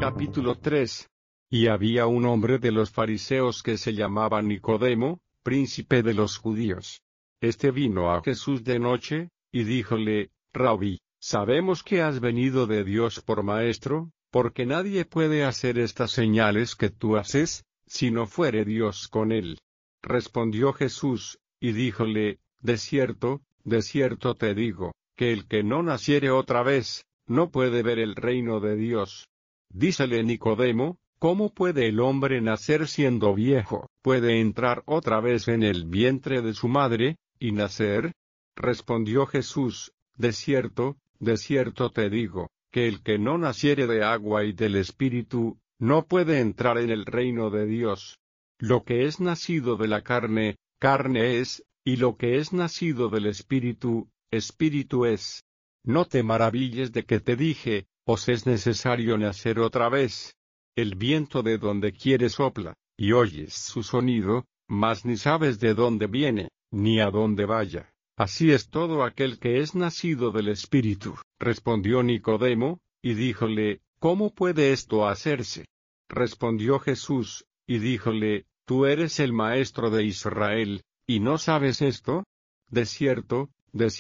Capítulo 3. Y había un hombre de los fariseos que se llamaba Nicodemo, príncipe de los judíos. Este vino a Jesús de noche, y díjole: Rabí, sabemos que has venido de Dios por maestro, porque nadie puede hacer estas señales que tú haces, si no fuere Dios con él. Respondió Jesús, y díjole: de cierto te digo, que el que no naciere otra vez, no puede ver el reino de Dios. Dícele Nicodemo: ¿cómo puede el hombre nacer siendo viejo? ¿Puede entrar otra vez en el vientre de su madre, y nacer? Respondió Jesús: de cierto te digo, que el que no naciere de agua y del Espíritu, no puede entrar en el reino de Dios. Lo que es nacido de la carne, carne es, y lo que es nacido del Espíritu, Espíritu es. No te maravilles de que te dije: os es necesario nacer otra vez. El viento de donde quiere sopla, y oyes su sonido, mas ni sabes de dónde viene, ni a dónde vaya. Así es todo aquel que es nacido del Espíritu. Respondió Nicodemo, y díjole: ¿cómo puede esto hacerse? Respondió Jesús, y díjole: tú eres el maestro de Israel, ¿y no sabes esto? De cierto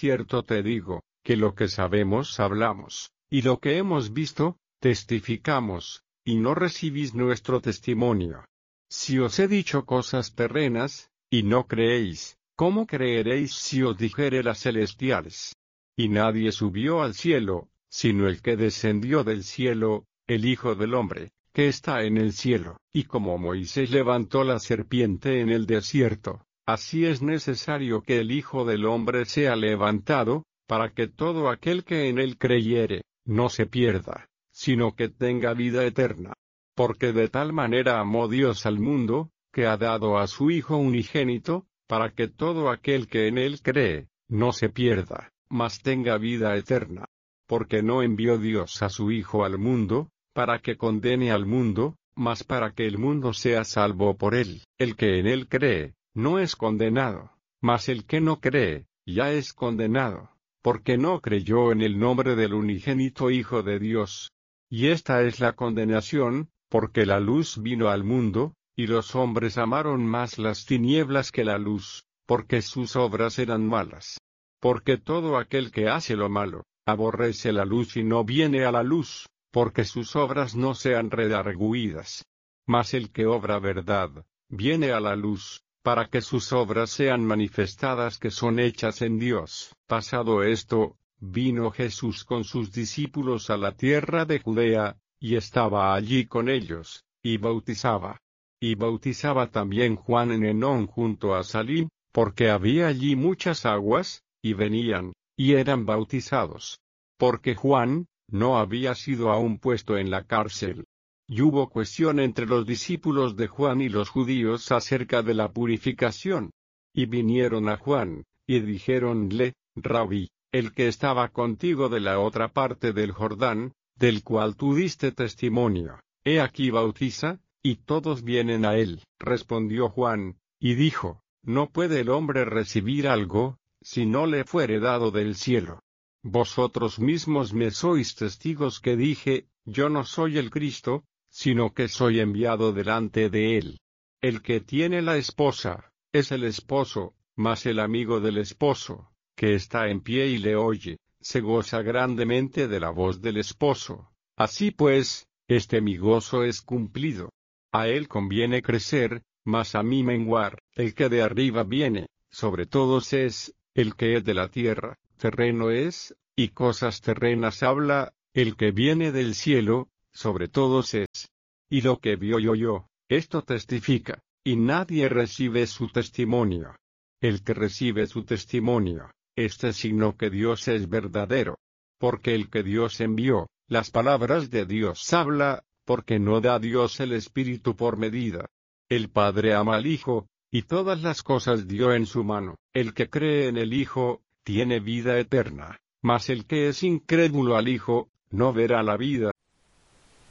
te digo, que lo que sabemos hablamos, y lo que hemos visto, testificamos, y no recibís nuestro testimonio. Si os he dicho cosas terrenas, y no creéis, ¿cómo creeréis si os dijere las celestiales? Y nadie subió al cielo, sino el que descendió del cielo, el Hijo del Hombre, que está en el cielo. Y como Moisés levantó la serpiente en el desierto, así es necesario que el Hijo del Hombre sea levantado, para que todo aquel que en él creyere, no se pierda, sino que tenga vida eterna. Porque de tal manera amó Dios al mundo, que ha dado a su Hijo unigénito, para que todo aquel que en él cree, no se pierda, mas tenga vida eterna. Porque no envió Dios a su Hijo al mundo, para que condene al mundo, mas para que el mundo sea salvo por él. El que en él cree, no es condenado, mas el que no cree, ya es condenado, porque no creyó en el nombre del unigénito Hijo de Dios. Y esta es la condenación, porque la luz vino al mundo, y los hombres amaron más las tinieblas que la luz, porque sus obras eran malas. Porque todo aquel que hace lo malo, aborrece la luz y no viene a la luz, porque sus obras no sean redargüidas. Mas el que obra verdad, viene a la luz, para que sus obras sean manifestadas que son hechas en Dios. Pasado esto, vino Jesús con sus discípulos a la tierra de Judea, y estaba allí con ellos, y bautizaba. Y bautizaba también Juan en Enón junto a Salim, porque había allí muchas aguas, y venían, y eran bautizados. Porque Juan no había sido aún puesto en la cárcel. Y hubo cuestión entre los discípulos de Juan y los judíos acerca de la purificación. Y vinieron a Juan, y dijéronle: Rabí, el que estaba contigo de la otra parte del Jordán, del cual tú diste testimonio, he aquí bautiza, y todos vienen a él. Respondió Juan, y dijo: no puede el hombre recibir algo, si no le fuere dado del cielo. Vosotros mismos me sois testigos que dije: yo no soy el Cristo, sino que soy enviado delante de él. El que tiene la esposa, es el esposo, mas el amigo del esposo, que está en pie y le oye, se goza grandemente de la voz del esposo. Así pues, mi gozo es cumplido. A él conviene crecer, mas a mí menguar. El que de arriba viene, sobre todos es, el que es de la tierra, terreno es, y cosas terrenas habla. El que viene del cielo, sobre todos es. Y lo que vio yo, esto testifica, y nadie recibe su testimonio. El que recibe su testimonio, signo que Dios es verdadero. Porque el que Dios envió, las palabras de Dios habla, porque no da Dios el Espíritu por medida. El Padre ama al Hijo, y todas las cosas dio en su mano. El que cree en el Hijo, tiene vida eterna, mas el que es incrédulo al Hijo, no verá la vida,